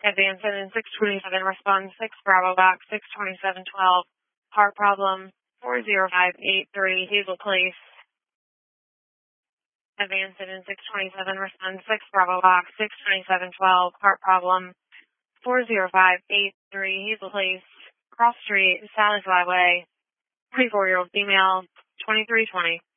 Advance in 627, respond 6 Bravo box 62712. Part problem 40583 Hazel Place. Advance in 627, respond 6 Bravo box 62712. Part problem 40583 Hazel Place. Cross Street, Sally Flyway. 24-year-old female, 2320.